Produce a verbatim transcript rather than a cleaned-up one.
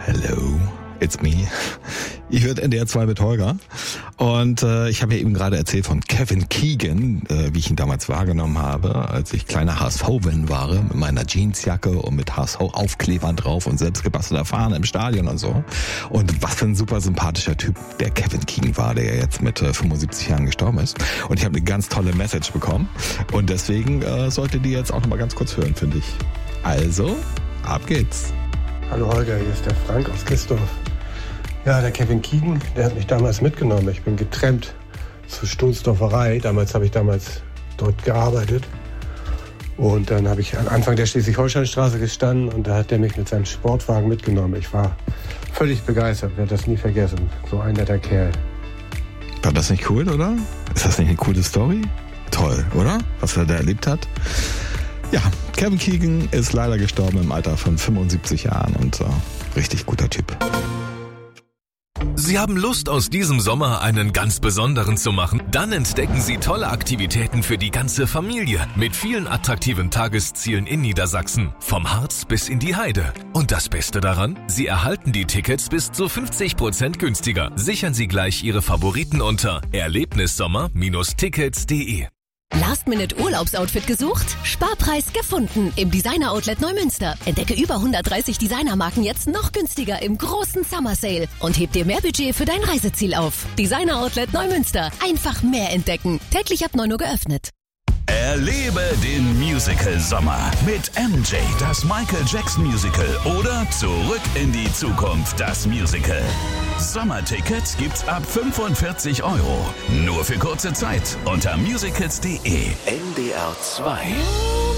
Hello, it's me. Ich hört N D R zwei mit Holger und äh, ich habe ja eben gerade erzählt von Kevin Keegan, äh, wie ich ihn damals wahrgenommen habe, als ich kleiner H S V-Fan war, mit meiner Jeansjacke und mit H S V-Aufklebern drauf und selbst gebastelter Fahne im Stadion und so. Und was für ein super sympathischer Typ der Kevin Keegan war, der ja jetzt mit äh, fünfundsiebzig Jahren gestorben ist. Und ich habe eine ganz tolle Message bekommen und deswegen äh, solltet ihr jetzt auch nochmal ganz kurz hören, finde ich. Also, ab geht's. Hallo Holger, hier ist der Frank aus Kistorf. Ja, der Kevin Keegan, der hat mich damals mitgenommen. Ich bin getrennt zur Stoßdorferei. Damals habe ich damals dort gearbeitet. Und dann habe ich am Anfang der Schleswig-Holstein-Straße gestanden und da hat der mich mit seinem Sportwagen mitgenommen. Ich war völlig begeistert, werde das nie vergessen. So ein netter Kerl. War das nicht cool, oder? Ist das nicht eine coole Story? Toll, oder? Was er da erlebt hat. Ja, Kevin Keegan ist leider gestorben im Alter von fünfundsiebzig Jahren und äh, richtig guter Typ. Sie haben Lust, aus diesem Sommer einen ganz besonderen zu machen? Dann entdecken Sie tolle Aktivitäten für die ganze Familie mit vielen attraktiven Tageszielen in Niedersachsen, vom Harz bis in die Heide. Und das Beste daran? Sie erhalten die Tickets bis zu fünfzig Prozent günstiger. Sichern Sie gleich Ihre Favoriten unter erlebnissommer Bindestrich tickets punkt de. Last-Minute-Urlaubsoutfit gesucht? Sparpreis gefunden im Designer-Outlet Neumünster. Entdecke über hundertdreißig Designermarken jetzt noch günstiger im großen Summer Sale und heb dir mehr Budget für dein Reiseziel auf. Designer-Outlet Neumünster. Einfach mehr entdecken. Täglich ab neun Uhr geöffnet. Erlebe den Musical-Sommer mit M J, das Michael Jackson Musical oder Zurück in die Zukunft, das Musical. Sommertickets gibt's ab fünfundvierzig Euro. Nur für kurze Zeit unter musicals punkt de. N D R zwei.